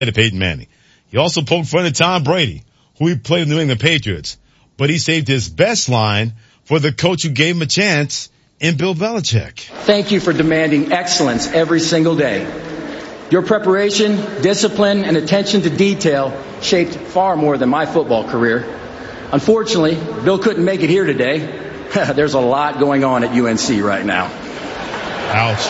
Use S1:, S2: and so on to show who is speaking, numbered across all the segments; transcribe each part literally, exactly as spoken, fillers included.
S1: to Peyton Manning. He also poked fun at Tom Brady, who he played in the New England Patriots. But he saved his best line for the coach who gave him a chance in Bill Belichick.
S2: Thank you for demanding excellence every single day. Your preparation, discipline, and attention to detail shaped far more than my football career. Unfortunately, Bill couldn't make it here today. There's a lot going on at U N C right now.
S1: Ouch.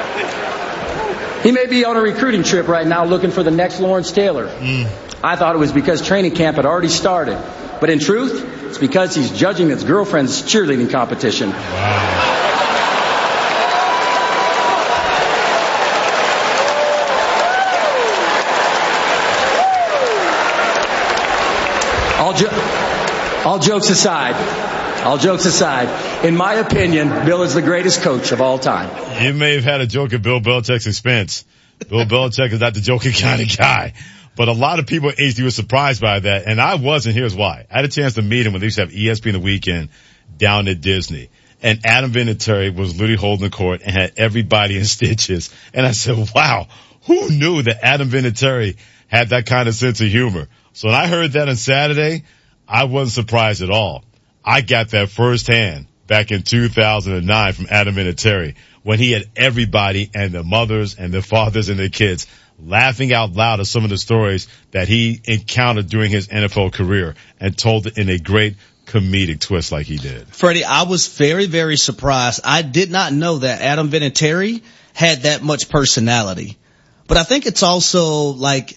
S2: He may be on a recruiting trip right now looking for the next Lawrence Taylor. Mm. I thought it was because training camp had already started. But in truth, it's because he's judging his girlfriend's cheerleading competition.
S1: Wow.
S2: All, jo- all jokes aside, all jokes aside, in my opinion, Bill is the greatest coach of all time.
S1: You may have had a joke at Bill Belichick's expense. Bill Belichick is not the joking kind of guy. But a lot of people at H D were surprised by that, and I wasn't. Here's why. I had a chance to meet him when they used to have E S P N The Weekend down at Disney. And Adam Vinatieri was literally holding the court and had everybody in stitches. And I said, wow, who knew that Adam Vinatieri had that kind of sense of humor? So when I heard that on Saturday, I wasn't surprised at all. I got that firsthand back in two thousand nine from Adam Vinatieri when he had everybody and the mothers and the fathers and the kids laughing out loud at some of the stories that he encountered during his N F L career and told it in a great comedic twist like he did.
S3: Freddie, I was very, very surprised. I did not know that Adam Vinatieri had that much personality. But I think it's also like,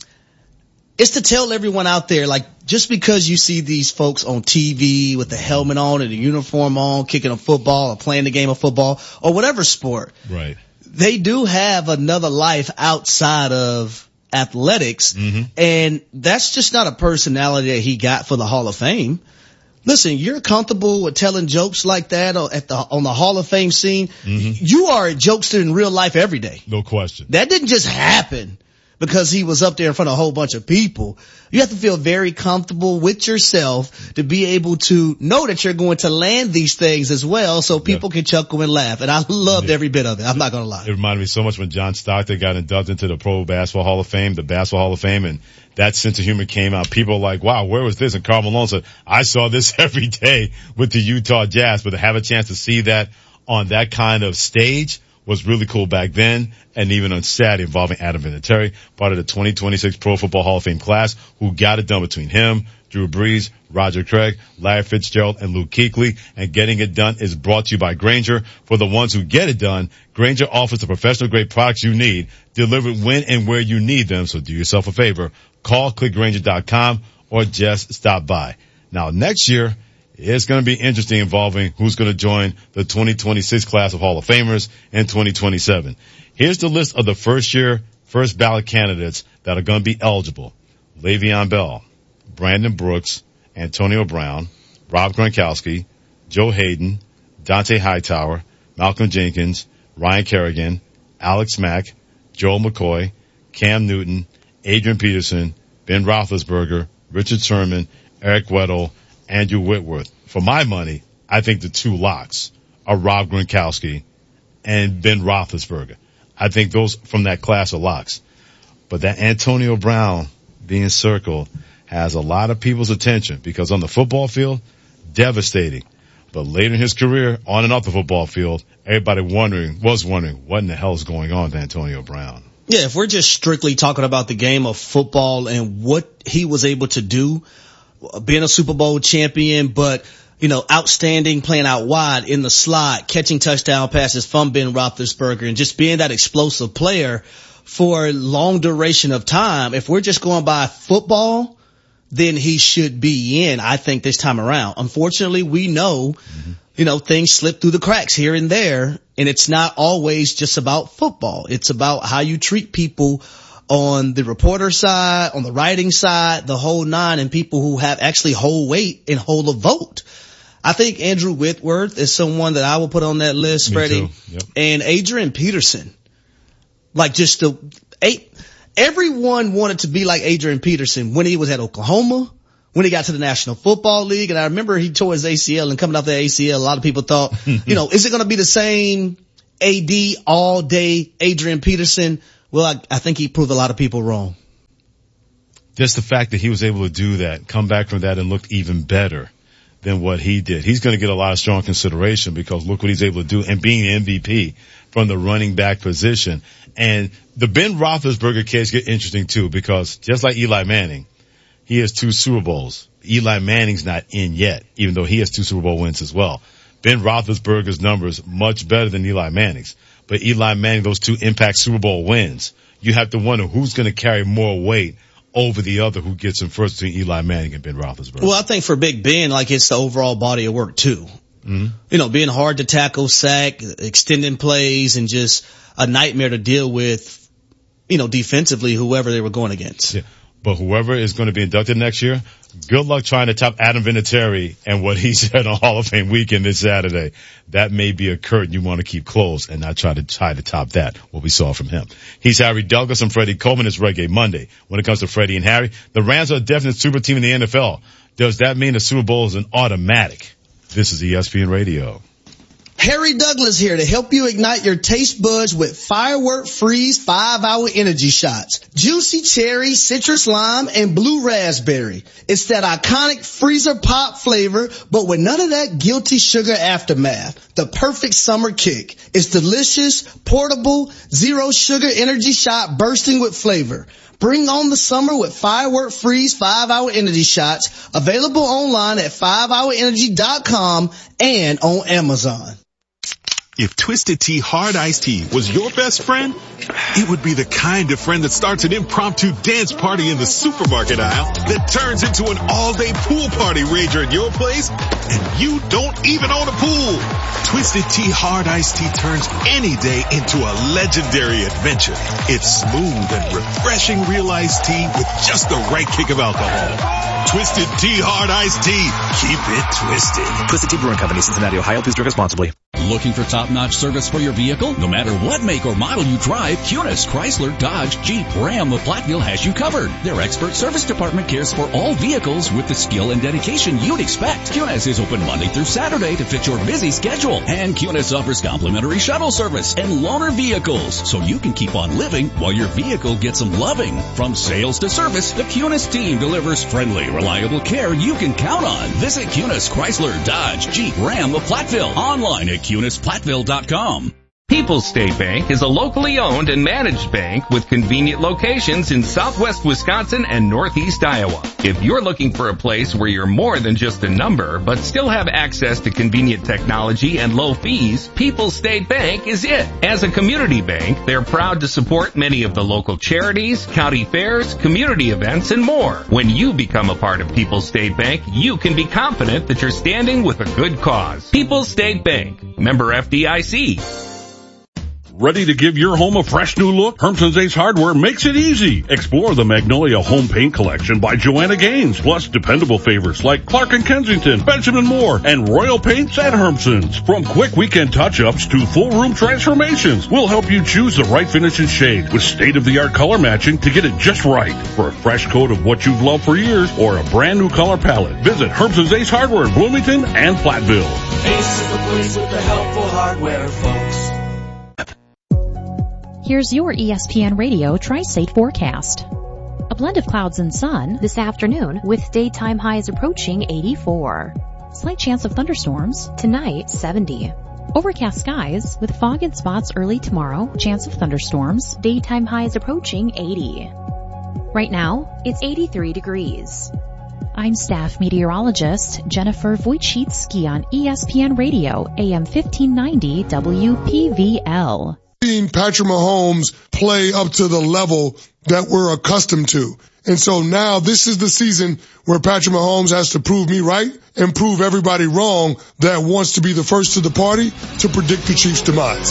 S3: it's to tell everyone out there, like, just because you see these folks on T V with the helmet on and the uniform on, kicking a football or playing the game of football or whatever sport.
S1: Right.
S3: They do have another life outside of athletics. Mm-hmm. And that's just not a personality that he got for the Hall of Fame. Listen, you're comfortable with telling jokes like that at the, on the Hall of Fame scene. Mm-hmm. You are a jokester in real life every day.
S1: No question.
S3: That didn't just happen because he was up there in front of a whole bunch of people. You have to feel very comfortable with yourself to be able to know that you're going to land these things as well so people yeah. can chuckle and laugh. And I loved yeah. every bit of it. I'm not going to lie.
S1: It reminded me so much when John Stockton got inducted into the Pro Basketball Hall of Fame, the Basketball Hall of Fame, and that sense of humor came out. People were like, wow, where was this? And Karl Malone said, I saw this every day with the Utah Jazz. But to have a chance to see that on that kind of stage was really cool back then, and even on Saturday involving Adam Vinatieri, part of the twenty twenty-six Pro Football Hall of Fame class, who got it done between him, Drew Brees, Roger Craig, Larry Fitzgerald, and Luke Kuechly. And getting it done is brought to you by Grainger. For the ones who get it done, Grainger offers the professional-grade products you need, delivered when and where you need them. So do yourself a favor. Call click grainger dot com or just stop by. Now, next year, it's going to be interesting involving who's going to join the twenty twenty-six class of Hall of Famers in twenty twenty-seven. Here's the list of the first year, first ballot candidates that are going to be eligible. Le'Veon Bell, Brandon Brooks, Antonio Brown, Rob Gronkowski, Joe Hayden, Dante Hightower, Malcolm Jenkins, Ryan Kerrigan, Alex Mack, Joel McCoy, Cam Newton, Adrian Peterson, Ben Roethlisberger, Richard Sherman, Eric Weddle, Andrew Whitworth. For my money, I think the two locks are Rob Gronkowski and Ben Roethlisberger. I think those from that class are locks. But that Antonio Brown being circled has a lot of people's attention because on the football field, devastating. But later in his career, on and off the football field, everybody wondering, was wondering what in the hell is going on with Antonio Brown.
S3: Yeah, if we're just strictly talking about the game of football and what he was able to do, being a Super Bowl champion, but, you know, outstanding, playing out wide in the slot, catching touchdown passes from Ben Roethlisberger, and just being that explosive player for a long duration of time. If we're just going by football, then he should be in, I think, this time around. Unfortunately, we know, mm-hmm. you know, things slip through the cracks here and there, and it's not always just about football. It's about how you treat people on the reporter side, on the writing side, the whole nine, and people who have actually hold weight and hold a vote. I think Andrew Whitworth is someone that I will put on that list, Freddie. Yep. And Adrian Peterson. Like just the eight, everyone wanted to be like Adrian Peterson when he was at Oklahoma, when he got to the National Football League. And I remember he tore his A C L, and coming off the A C L, a lot of people thought, you know, is it going to be the same A D all day Adrian Peterson? Well, I, I think he proved a lot of people wrong.
S1: just the fact that he was able to do that, come back from that and looked even better than what he did. He's going to get a lot of strong consideration because look what he's able to do and being the M V P from the running back position. And the Ben Roethlisberger case get interesting too because just like Eli Manning, he has two Super Bowls. Eli Manning's not in yet, even though he has two Super Bowl wins as well. Ben Roethlisberger's numbers much better than Eli Manning's. But Eli Manning, those two impact Super Bowl wins. You have to wonder who's going to carry more weight over the other who gets him first between Eli Manning and Ben Roethlisberger.
S3: Well, I think for Big Ben, like it's the overall body of work too. Mm-hmm. You know, being hard to tackle, sack, extending plays, and just a nightmare to deal with, you know, defensively, whoever they were going against.
S1: Yeah. But whoever is going to be inducted next year, good luck trying to top Adam Vinatieri and what he said on Hall of Fame weekend this Saturday. That may be a curtain you want to keep closed and not try to try to top that, what we saw from him. He's Harry Douglas and Freddie Coleman. It's Reggae Monday. When it comes to Freddie and Harry, the Rams are a definite super team in the N F L. Does that mean the Super Bowl is an automatic? This is E S P N Radio.
S3: Harry Douglas here to help you ignite your taste buds with Firework Freeze five hour energy shots. Juicy cherry, citrus lime, and blue raspberry. It's that iconic freezer pop flavor, but with none of that guilty sugar aftermath. The perfect summer kick. It's delicious, portable, zero sugar energy shot bursting with flavor. Bring on the summer with Firework Freeze five hour energy shots. Available online at five hour energy dot com and on Amazon.
S4: If Twisted Tea Hard Iced Tea was your best friend, it would be the kind of friend that starts an impromptu dance party in the supermarket aisle that turns into an all-day pool party rager at your place, and you don't even own a pool. Twisted Tea Hard Iced Tea turns any day into a legendary adventure. It's smooth and refreshing real iced tea with just the right kick of alcohol. Twisted Tea Hard Iced Tea. Keep it twisted.
S5: Twisted Tea Brewing Company, Cincinnati, Ohio. Please drink responsibly.
S6: Looking for top-notch service for your vehicle? No matter what make or model you drive, Cunis, Chrysler, Dodge, Jeep, Ram of Platteville has you covered. Their expert service department cares for all vehicles with the skill and dedication you'd expect. Cunis is open Monday through Saturday to fit your busy schedule. And Cunis offers complimentary shuttle service and loaner vehicles, so you can keep on living while your vehicle gets some loving. From sales to service, the Cunis team delivers friendly, reliable care you can count on. Visit Cunis, Chrysler, Dodge, Jeep, Ram of Platteville. Online at Cunis Platteville dot com.
S7: People's State Bank is a locally owned and managed bank with convenient locations in southwest Wisconsin and northeast Iowa. If you're looking for a place where you're more than just a number, but still have access to convenient technology and low fees, People's State Bank is it. As a community bank, they're proud to support many of the local charities, county fairs, community events, and more. When you become a part of People's State Bank, you can be confident that you're standing with a good cause. People's State Bank, member F D I C.
S8: Ready to give your home a fresh new look? Hermson's Ace Hardware makes it easy. Explore the Magnolia Home Paint Collection by Joanna Gaines, plus dependable favorites like Clark and Kensington, Benjamin Moore, and Royal Paints at Hermson's. From quick weekend touch-ups to full room transformations, we'll help you choose the right finish and shade with state-of-the-art color matching to get it just right. For a fresh coat of what you've loved for years or a brand new color palette, visit Hermson's Ace Hardware in Bloomington and Platteville.
S9: Ace is the place with the helpful hardware, folks.
S10: Here's your E S P N Radio Tri-State forecast. A blend of clouds and sun this afternoon with daytime highs approaching eighty-four. Slight chance of thunderstorms tonight, seventy. Overcast skies with fog in spots early tomorrow, chance of thunderstorms, daytime highs approaching eighty. Right now, it's eighty-three degrees. I'm staff meteorologist Jennifer Wojcicki on E S P N Radio, A M fifteen ninety W P V L.
S11: Seen Patrick Mahomes play up to the level that we're accustomed to. And so now this is the season where Patrick Mahomes has to prove me right and prove everybody wrong that wants to be the first to the party to predict the Chiefs' demise.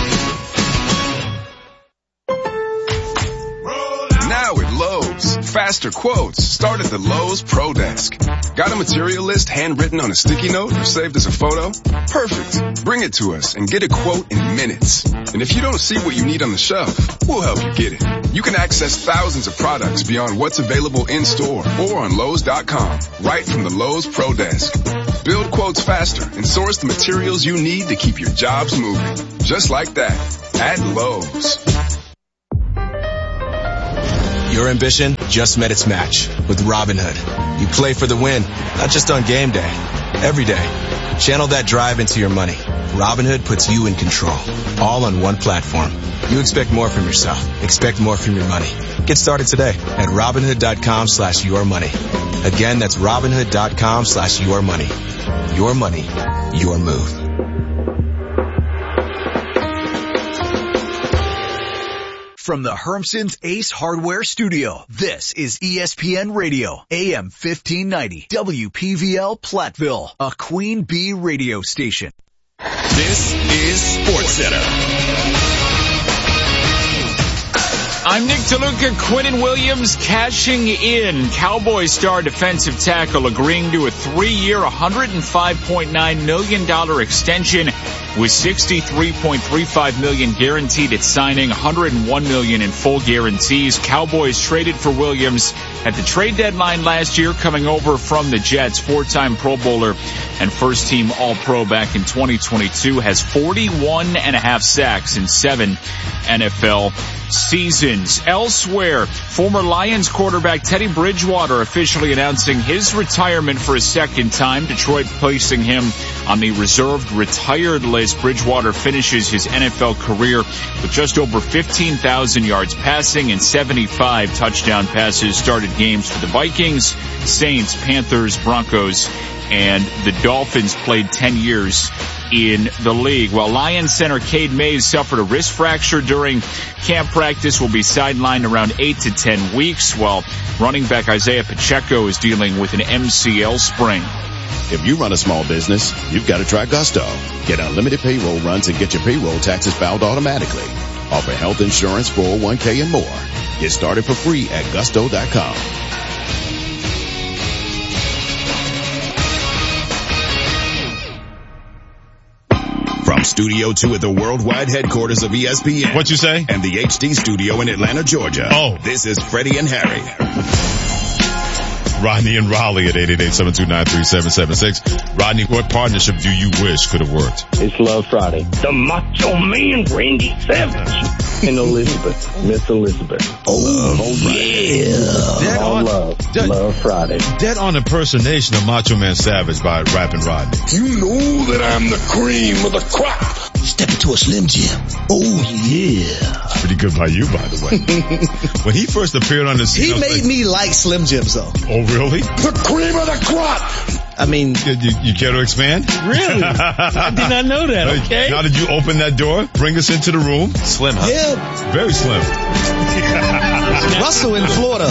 S12: Now at Lowe's, faster quotes start at the Lowe's Pro Desk. Got a material list handwritten on a sticky note or saved as a photo? Perfect. Bring it to us and get a quote in minutes. And if you don't see what you need on the shelf, we'll help you get it. You can access thousands of products beyond what's available in store or on Lowe's dot com, right from the Lowe's Pro Desk. Build quotes faster and source the materials you need to keep your jobs moving. Just like that, at Lowe's.
S13: Your ambition just met its match with Robinhood. You play for the win, not just on game day, every day. Channel that drive into your money. Robinhood puts you in control, all on one platform. You expect more from yourself. Expect more from your money. Get started today at Robinhood.com slash your money. Again, that's Robinhood.com slash your money. Your money, your move.
S14: From the Hermson's Ace Hardware Studio, this is E S P N Radio, A M fifteen ninety, W P V L Platteville, a Queen Bee radio station.
S4: This is SportsCenter.
S15: I'm Nick DeLuca. Quinnen Williams cashing in. Cowboys star defensive tackle agreeing to a three-year, one hundred five point nine million dollars extension with sixty-three point three five million dollars guaranteed at signing, one hundred one million dollars in full guarantees. Cowboys traded for Williams at the trade deadline last year, coming over from the Jets. Four-time Pro Bowler and first-team All-Pro back in twenty twenty-two. Has forty-one and a half sacks in seven N F L seasons. Elsewhere, former Lions quarterback Teddy Bridgewater officially announcing his retirement for a second time. Detroit placing him on the reserved retired list. Bridgewater finishes his N F L career with just over fifteen thousand yards passing and seventy-five touchdown passes. Started games for the Vikings, Saints, Panthers, Broncos, and the Dolphins. Played ten years in the league. While Lions center Cade Mays suffered a wrist fracture during camp practice, will be sidelined around eight to ten weeks, while running back Isaiah Pacheco is dealing with an M C L sprain.
S16: If you run a small business, you've got to try Gusto. Get unlimited payroll runs and get your payroll taxes filed automatically. Offer health insurance, four oh one k, and more. Get started for free at gusto dot com. From Studio two at the worldwide headquarters of E S P N.
S1: What you say?
S16: And the H D studio in Atlanta, Georgia.
S1: Oh.
S16: This is Freddie and Harry.
S1: Rodney and Raleigh at eight eight eight, seven two nine, three seven seven six. Rodney, what partnership do you wish could have worked?
S17: It's Love Friday. The Macho Man, Randy Savage. And Elizabeth. Miss Elizabeth.
S1: Oh, love yeah. Dead
S17: All
S1: on,
S17: love.
S1: Dead,
S17: love Friday.
S1: Dead on impersonation of Macho Man Savage by Rappin' Rodney.
S11: You know that I'm the cream of the crop.
S3: Step into a Slim Jim. Oh, yeah.
S1: It's pretty good by you, by the way. When he first appeared on the scene,
S3: he made like, me like Slim Jims, though.
S1: Oh, really?
S11: The cream of the crop.
S3: I mean,
S1: you, you, you care to expand?
S3: Really? I did not know that. Okay.
S1: Now, did you open that door? Bring us into the room?
S3: Slim, huh?
S1: Yeah. Very slim.
S3: Russell in Florida.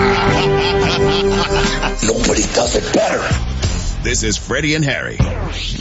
S17: Nobody does it better.
S16: This is Freddie and Harry.